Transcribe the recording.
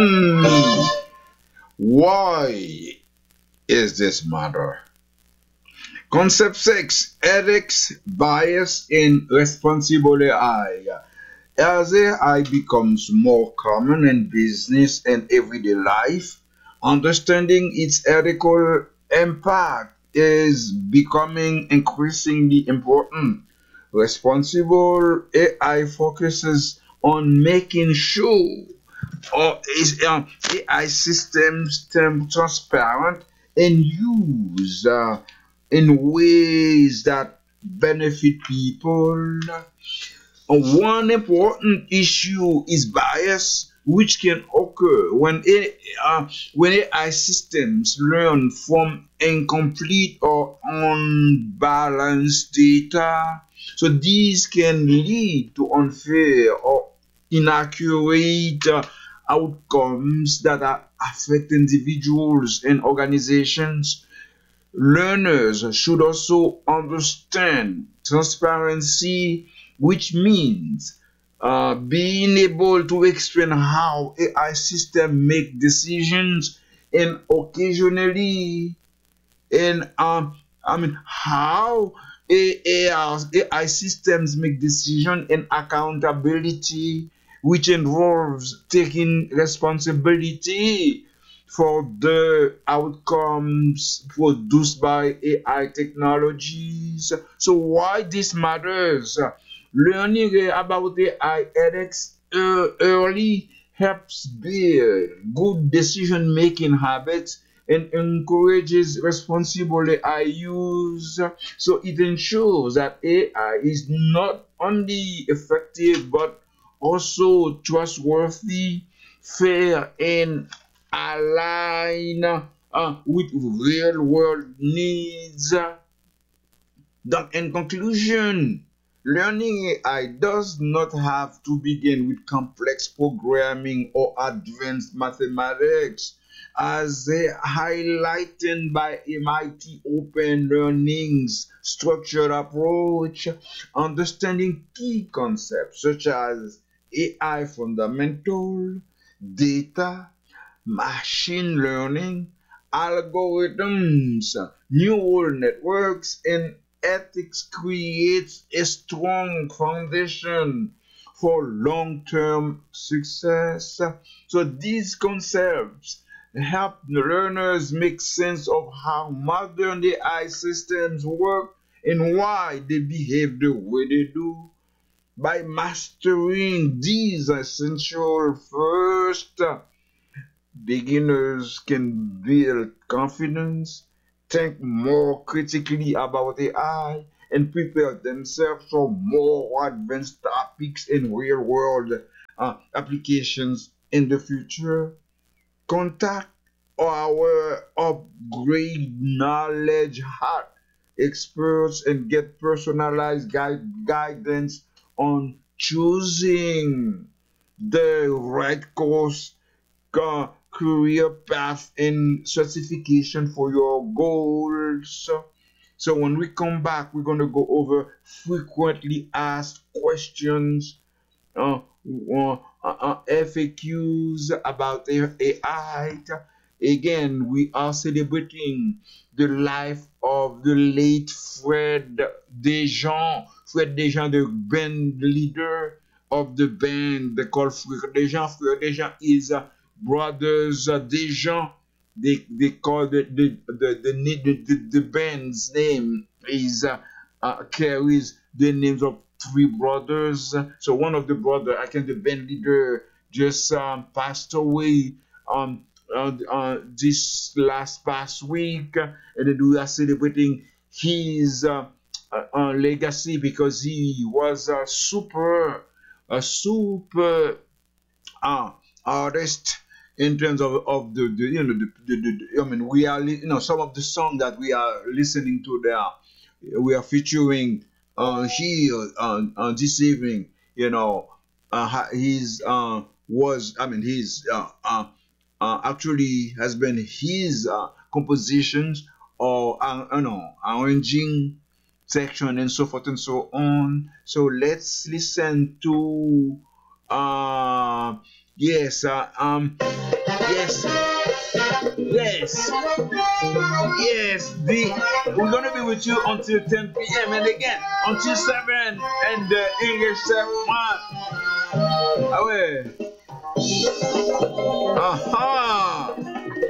Why is this matter? Concept 6: Ethics, Bias in Responsible AI. As AI becomes more common in business and everyday life, understanding its ethical impact is becoming increasingly important. Responsible AI focuses on making sure AI systems transparent and use in ways that benefit people. One important issue is bias, which can occur when AI systems learn from incomplete or unbalanced data. So these can lead to unfair or inaccurate outcomes that affect individuals and organizations. Learners should also understand transparency, which means being able to explain how AI systems make decisions and occasionally and how AI systems make decisions and accountability, which involves taking responsibility for the outcomes produced by AI technologies. So why this matters? Learning about AI ethics early helps build good decision making habits and encourages responsible AI use. So it ensures that AI is not only effective but also trustworthy, fair, and aligned with real world needs. In conclusion, learning AI does not have to begin with complex programming or advanced mathematics. As highlighted by MIT Open Learning's structured approach, understanding key concepts such as AI fundamental, data, machine learning, algorithms, neural networks, and ethics creates a strong foundation for long-term success. So these concepts help learners make sense of how modern AI systems work and why they behave the way they do. By mastering these essential first, beginners can build confidence, think more critically about AI, and prepare themselves for more advanced topics in real world applications in the future. Contact our upgrade knowledge hat experts and get personalized guidance on choosing the right course, career path, and certification for your goals. So when we come back, we're going to go over frequently asked questions, FAQs about AI. Again, we are celebrating the life of the late Fred Desjans. Fred Desjans, the band leader of the band called Fred Desjans. Fred Desjans is brothers Desjans. They call the band's name is carries the names of three brothers. So one of the brother, I think the band leader, just passed away this last past week, and then we are celebrating his legacy because he was a super artist in terms of the I mean we are some of the song that we are listening to there, we are featuring here this evening, he's was I mean he's actually has been his compositions or arranging section and so forth and so on. So let's listen to uh, Yes, yes, yes, yes. We're gonna be with you until 10 p.m. and again until 7 and the English 7 1. Ah ouais. Aha.